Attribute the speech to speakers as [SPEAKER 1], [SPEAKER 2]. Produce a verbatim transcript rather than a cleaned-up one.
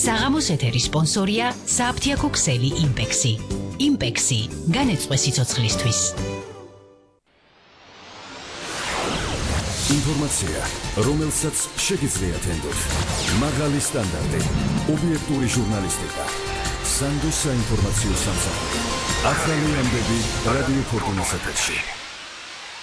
[SPEAKER 1] საღამოს ეთერის სპონსორია საფთიაქო ქსელი იმპექსი. იმპექსი განეწყვე სიცოცხლისთვის.
[SPEAKER 2] ინფორმაცია, რომელსაც შეგიძლიათ ენდოთ. მაღალი სტანდარტი, ობიექტური ჟურნალისტიკა. სანდოს საინფორმაციო სამსახური. ახალი ამბები რადიო ფორტუნას ეთერში.